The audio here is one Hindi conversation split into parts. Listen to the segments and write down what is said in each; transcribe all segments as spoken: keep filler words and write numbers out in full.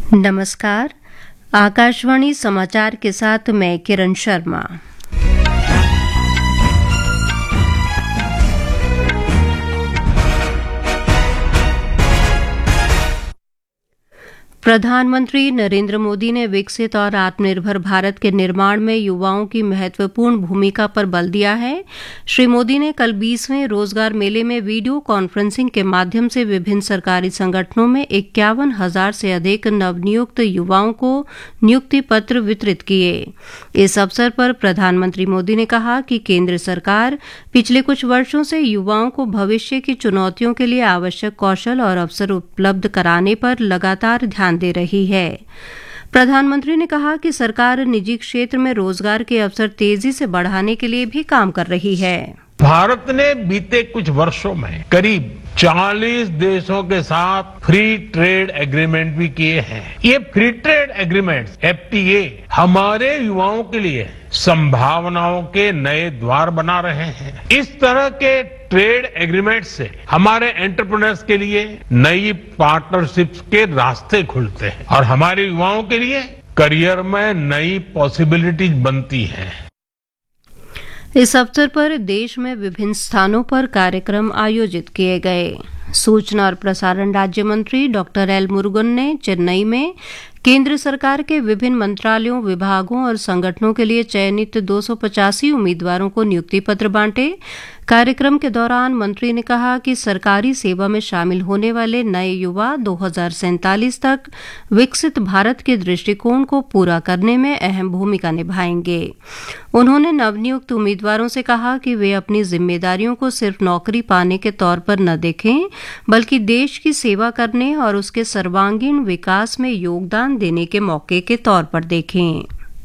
नमस्कार। आकाशवाणी समाचार के साथ मैं किरण शर्मा। प्रधानमंत्री नरेंद्र मोदी ने विकसित और आत्मनिर्भर भारत के निर्माण में युवाओं की महत्वपूर्ण भूमिका पर बल दिया है। श्री मोदी ने कल बीसवें रोजगार मेले में वीडियो कॉन्फ्रेंसिंग के माध्यम से विभिन्न सरकारी संगठनों में इक्यावन हजार से अधिक नवनियुक्त युवाओं को नियुक्ति पत्र वितरित किए। इस अवसर पर प्रधानमंत्री मोदी ने कहा कि केंद्र सरकार पिछले कुछ वर्षों से युवाओं को भविष्य की चुनौतियों के लिए आवश्यक कौशल और अवसर उपलब्ध कराने पर लगातार ध्यान दे रही है। प्रधानमंत्री ने कहा कि सरकार निजी क्षेत्र में रोजगार के अवसर तेजी से बढ़ाने के लिए भी काम कर रही है। भारत ने बीते कुछ वर्षों में करीब चालीस देशों के साथ फ्री ट्रेड एग्रीमेंट भी किए हैं। ये free trade agreements F T A हमारे युवाओं के लिए संभावनाओं के नए द्वार बना रहे हैं। इस तरह के ट्रेड एग्रीमेंट से हमारे एंटरप्रेन्योर्स के लिए नई पार्टनरशिप्स के रास्ते खुलते हैं और हमारे युवाओं के लिए करियर में नई पॉसिबिलिटीज बनती हैं। इस अवसर पर देश में विभिन्न स्थानों पर कार्यक्रम आयोजित किए गए। सूचना और प्रसारण राज्य मंत्री डॉक्टर एल मुरुगन ने चेन्नई में केंद्र सरकार के विभिन्न मंत्रालयों, विभागों और संगठनों के लिए चयनित दो सौ पचासी उम्मीदवारों को नियुक्ति पत्र बांटे। कार्यक्रम के दौरान मंत्री ने कहा कि सरकारी सेवा में शामिल होने वाले नए युवा दो हजार सैंतालीस तक विकसित भारत के दृष्टिकोण को पूरा करने में अहम भूमिका निभाएंगे। उन्होंने नवनियुक्त उम्मीदवारों से कहा कि वे अपनी जिम्मेदारियों को सिर्फ नौकरी पाने के तौर पर न देखें, बल्कि देश की सेवा करने और उसके सर्वांगीण विकास में योगदान देने के मौके के तौर पर देखें।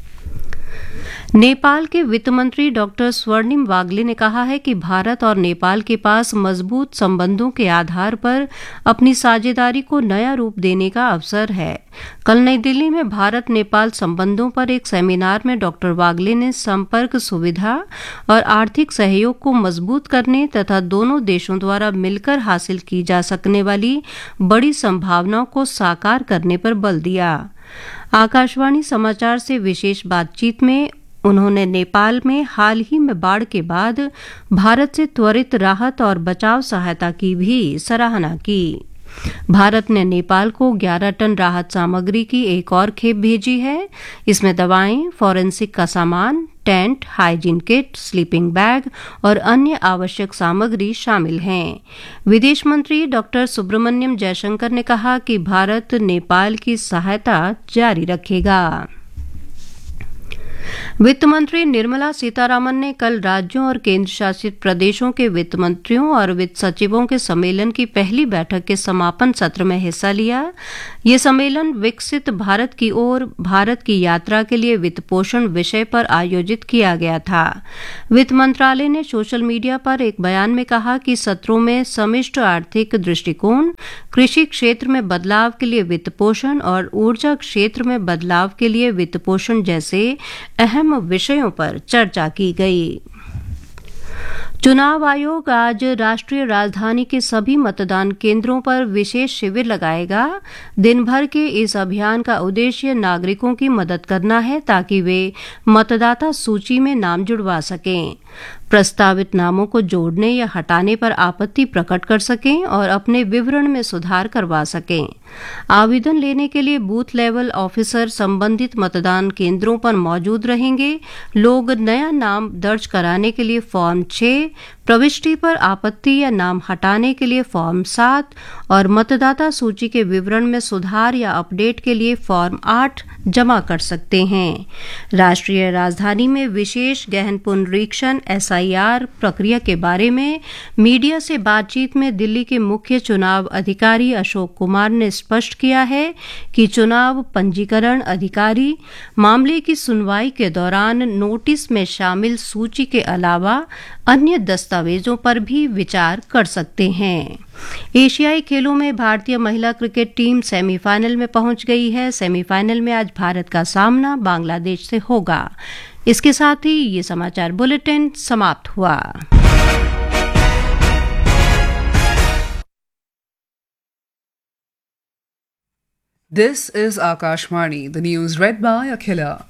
नेपाल के वित्त मंत्री डॉक्टर स्वर्णिम वाग्ले ने कहा है कि भारत और नेपाल के पास मजबूत संबंधों के आधार पर अपनी साझेदारी को नया रूप देने का अवसर है। कल नई दिल्ली में भारत नेपाल संबंधों पर एक सेमिनार में डॉक्टर वाग्ले ने संपर्क सुविधा और आर्थिक सहयोग को मजबूत करने तथा दोनों देशों द्वारा मिलकर हासिल की जा सकने वाली बड़ी संभावनाओं को साकार करने पर बल दिया। आकाशवाणी समाचार से विशेष बातचीत में उन्होंने नेपाल में हाल ही में बाढ़ के बाद भारत से त्वरित राहत और बचाव सहायता की भी सराहना की। भारत ने नेपाल को ग्यारह टन राहत सामग्री की एक और खेप भेजी है। इसमें दवाएं, फॉरेंसिक का सामान, tent, hygiene kit, sleeping bag और अन्य आवश्यक सामग्री शामिल हैं। विदेश मंत्री डॉक्टर सुब्रमण्यम जयशंकर ने कहा कि भारत नेपाल की सहायता जारी रखेगा। वित्त मंत्री निर्मला सीतारामन ने कल राज्यों और केंद्र शासित प्रदेशों के वित्त मंत्रियों और वित्त सचिवों के सम्मेलन की पहली बैठक के समापन सत्र में हिस्सा लिया। ये सम्मेलन विकसित भारत की ओर भारत की यात्रा के लिए वित्त पोषण विषय पर आयोजित किया गया था। वित्त मंत्रालय ने सोशल मीडिया पर एक बयान में कहा कि सत्रों में समिष्ट आर्थिक दृष्टिकोण, कृषि क्षेत्र में बदलाव के लिए वित्त पोषण और ऊर्जा क्षेत्र में बदलाव के लिए वित्त पोषण जैसे अहम विषयों पर चर्चा की गई। चुनाव आयोग आज राष्ट्रीय राजधानी के सभी मतदान केंद्रों पर विशेष शिविर लगाएगा। दिन भर के इस अभियान का उद्देश्य नागरिकों की मदद करना है ताकि वे मतदाता सूची में नाम जुड़वा सकें, प्रस्तावित नामों को जोड़ने या हटाने पर आपत्ति प्रकट कर सकें और अपने विवरण में सुधार करवा सकें। आवेदन लेने के लिए बूथ लेवल ऑफिसर संबंधित मतदान केंद्रों पर मौजूद रहेंगे। लोग नया नाम दर्ज कराने के लिए फॉर्म छह, प्रविष्टि पर आपत्ति या नाम हटाने के लिए फॉर्म सात और मतदाता सूची के विवरण में सुधार या अपडेट के लिए फॉर्म आठ जमा कर सकते हैं। राष्ट्रीय राजधानी में विशेष गहन पुनरीक्षण एस आई आर प्रक्रिया के बारे में मीडिया से बातचीत में दिल्ली के मुख्य चुनाव अधिकारी अशोक कुमार ने स्पष्ट किया है कि चुनाव पंजीकरण अधिकारी मामले की सुनवाई के दौरान नोटिस में शामिल सूची के अलावा अन्य दस्तावेजों पर भी विचार कर सकते हैं। एशियाई खेलों में भारतीय महिला क्रिकेट टीम सेमीफाइनल में पहुंच गई है। सेमीफाइनल में आज भारत का सामना बांग्लादेश से होगा। इसके साथ ही ये समाचार बुलेटिन समाप्त हुआ। This is Akashvani, the news read by Akhila.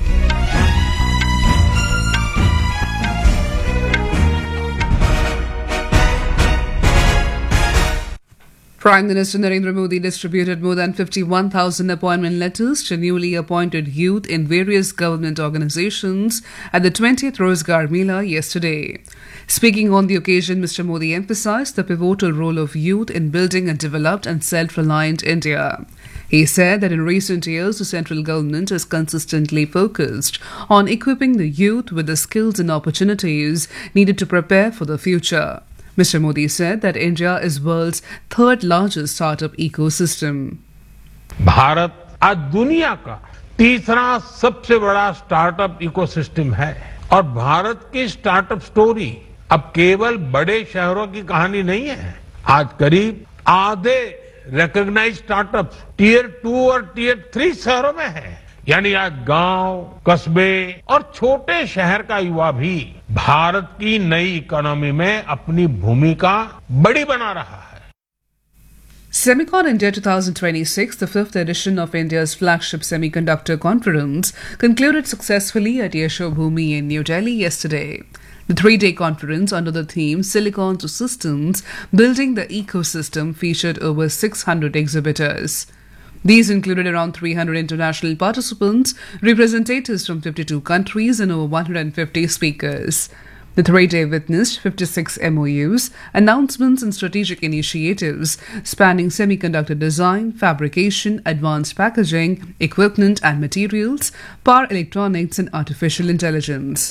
Prime Minister Narendra Modi distributed more than fifty-one thousand appointment letters to newly appointed youth in various government organizations at the twentieth Rozgar Mela yesterday. Speaking on the occasion, Mister Modi emphasized the pivotal role of youth in building a developed and self-reliant India. He said that in recent years, the central government has consistently focused on equipping the youth with the skills and opportunities needed to prepare for the future. Mister Modi said that India is world's third largest startup ecosystem. Bharat आज दुनिया का तीसरा सबसे बड़ा स्टार्टअप इकोसिस्टम है और भारत की स्टार्टअप स्टोरी अब केवल बड़े शहरों की कहानी नहीं है। आज करीब आधे रिकॉग्नाइज्ड स्टार्टअप टीयर टू और टीयर थ्री शहरों में है। यानी आज गांव, कस्बे और छोटे शहर का युवा भी भारत की नई इकोनॉमी में अपनी भूमिका बड़ी बना रहा है। Semicon India twenty twenty-six, the fifth edition of India's flagship semiconductor conference, concluded successfully at Yashobhoomi in New Delhi yesterday. The three-day conference under the theme Silicon to Systems, Building the Ecosystem featured over six hundred exhibitors. These included around three hundred international participants, representatives from fifty-two countries and over one hundred fifty speakers. The three-day witnessed fifty-six M O Us, announcements and strategic initiatives spanning semiconductor design, fabrication, advanced packaging, equipment and materials, power electronics and artificial intelligence.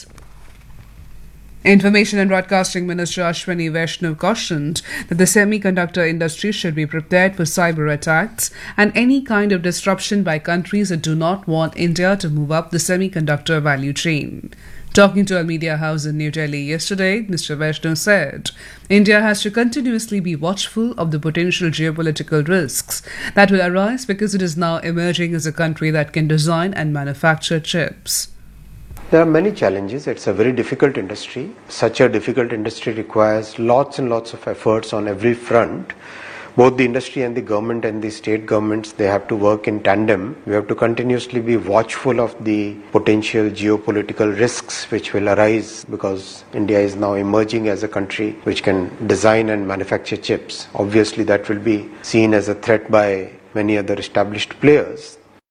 Information and Broadcasting Minister Ashwini Vaishnav cautioned that the semiconductor industry should be prepared for cyber attacks and any kind of disruption by countries that do not want India to move up the semiconductor value chain. Talking to a media house in New Delhi yesterday, Mister Vaishnav said, India has to continuously be watchful of the potential geopolitical risks that will arise because it is now emerging as a country that can design and manufacture chips. There are many challenges. It's a very difficult industry. Such a difficult industry requires lots and lots of efforts on every front. Both the industry and the government and the state governments, they have to work in tandem. We have to continuously be watchful of the potential geopolitical risks which will arise because India is now emerging as a country which can design and manufacture chips. Obviously, that will be seen as a threat by many other established players.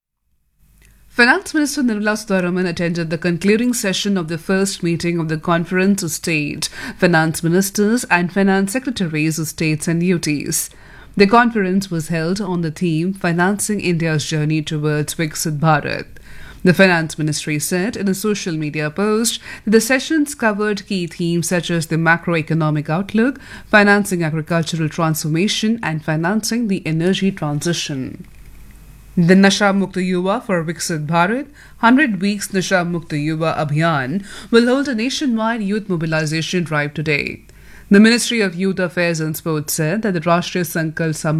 Finance Minister Nirmala Sitharaman attended the concluding session of the first meeting of the Conference of State Finance Ministers and Finance Secretaries of States and U Ts. The conference was held on the theme Financing India's Journey Towards Viksit Bharat. The Finance Ministry said in a social media post that the sessions covered key themes such as the macroeconomic outlook, financing agricultural transformation and financing the energy transition. The Nasha Mukta Yuva for Viksit Bharat one hundred Weeks Nasha Mukta Yuva Abhiyan will hold a nationwide youth mobilization drive today. The Ministry of Youth Affairs and Sports said that the Rashtriya Sankalp Samah